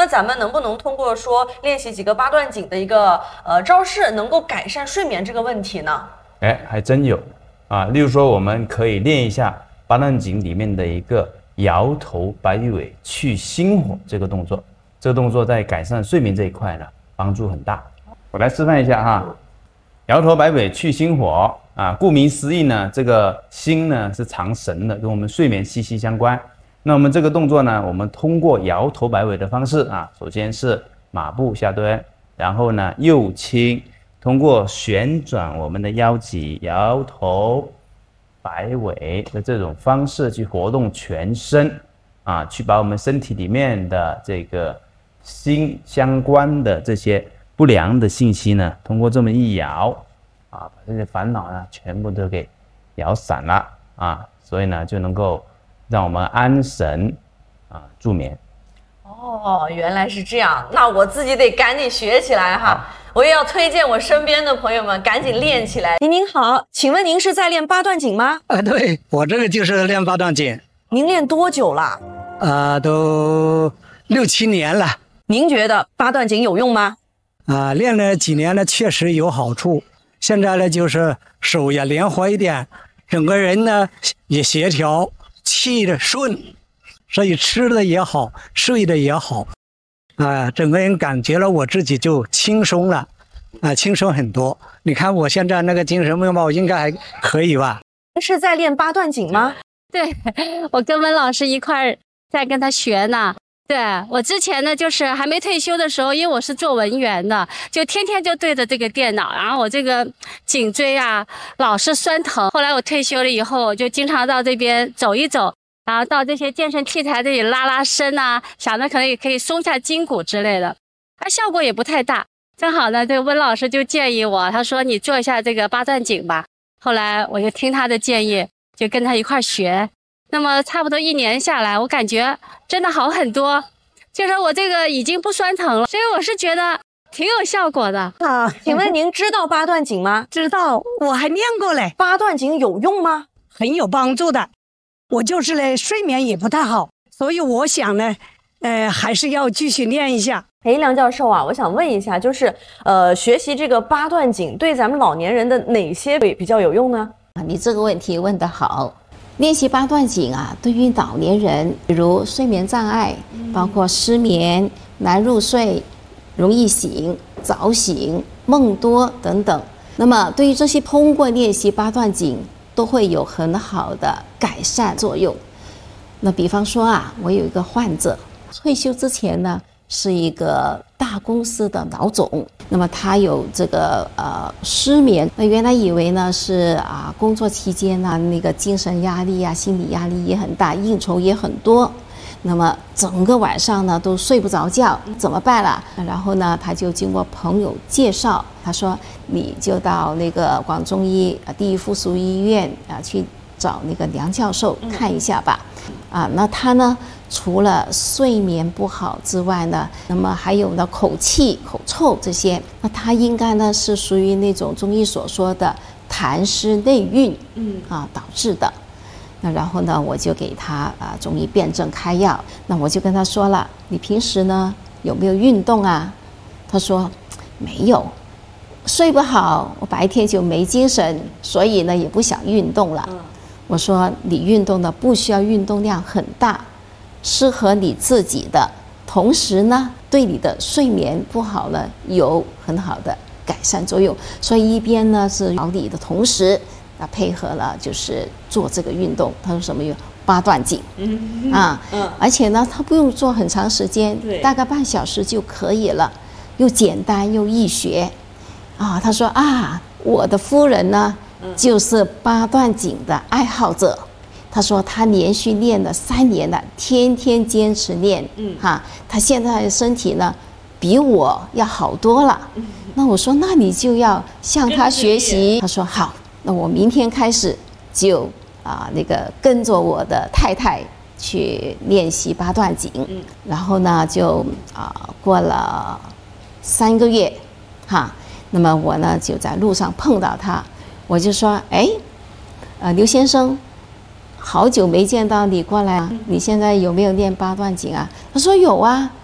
那咱们能不能通过说练习几个八段锦的一个招式，能够改善睡眠这个问题呢？ 哎，还真有啊。例如说，我们可以练一下八段锦里面的一个摇头摆尾去心火这个动作。这个动作在改善睡眠这一块呢，帮助很大。我来示范一下哈，摇头摆尾去心火啊。顾名思义呢，这个心呢是藏神的，跟我们睡眠息息相关。那我们这个动作呢，我们通过摇头摆尾的方式啊，首先是马步下蹲，然后呢右倾，通过旋转我们的腰脊，摇头摆尾的这种方式去活动全身啊，去把我们身体里面的这个心相关的这些不良的信息呢，通过这么一摇啊，把这些烦恼呢全部都给摇散了啊，所以呢就能够让我们安神啊助眠。 哦，原来是这样，那我自己得赶紧学起来哈。我也要推荐我身边的朋友们赶紧练起来。您好，请问您是在练八段锦吗？ 对，我这个就是练八段锦。 您练多久了？ 都6、7年了。 您觉得八段锦有用吗？ 练了几年呢，确实有好处。现在呢，就是手也灵活一点，整个人呢也协调，气的顺，所以吃的也好，睡的也好，整个人感觉了我自己就轻松了，轻松很多。你看我现在那个精神面貌应该还可以吧？ 是在练八段锦吗？ 对，我跟温老师一块儿在跟他学呢。对，我之前呢，就是还没退休的时候，因为我是做文员的，就天天就对着这个电脑，然后我这个颈椎啊老是酸疼。后来我退休了以后，我就经常到这边走一走，然后到这些健身器材这里拉拉伸啊，想着可能也可以松下筋骨之类的，效果也不太大。正好呢，这个温老师就建议我，他说你做一下这个八段锦吧。后来我就听他的建议，就跟他一块学。那么差不多1年下来，我感觉真的好很多，就是我这个已经不酸疼了，所以我是觉得挺有效果的。 请问您知道八段锦吗？ 知道，我还练过嘞。 八段锦有用吗？ 很有帮助的。我就是呢，睡眠也不太好，所以我想呢，还是要继续练一下。 梁教授啊，我想问一下，就是学习这个八段锦对咱们老年人的哪些比较有用呢？ 你这个问题问得好。练习八段锦啊，对于老年人，比如睡眠障碍，包括失眠、难入睡、容易醒、早醒、梦多等等。那么对于这些通过练习八段锦都会有很好的改善作用。那比方说啊，我有一个患者，退休之前呢是一个大公司的老总，那么他有这个失眠，那原来以为呢是工作期间啊那个精神压力啊心理压力也很大，应酬也很多，那么整个晚上呢都睡不着觉，怎么办啦？然后呢他就经过朋友介绍，他说你就到那个广中医第一附属医院去找那个梁教授看一下吧。那他呢除了睡眠不好之外呢，那么还有呢口气口臭这些，那他应该呢是属于那种中医所说的痰湿内蕴导致的。那然后呢我就给他中医辨证开药。那我就跟他说了，你平时呢有没有运动啊？他说没有，睡不好，我白天就没精神，所以呢也不想运动了。我说你运动呢不需要运动量很大，适合你自己的，同时呢对你的睡眠不好呢有很好的改善作用。所以一边呢是调理的同时配合了就是做这个运动。他说什么用八段锦而且呢他不用做很长时间，大概半小时就可以了，又简单又易学他说我的夫人呢就是八段锦的爱好者。他说他连续练了3年了，天天坚持练他现在的身体呢比我要好多了。那我说那你就要向他学习。他说好，那我明天开始就那个跟着我的太太去练习八段锦。然后呢就过了3个月那么我呢就在路上碰到他，我就说刘先生，好久没见到你过来你现在有没有练八段锦啊？他说有啊。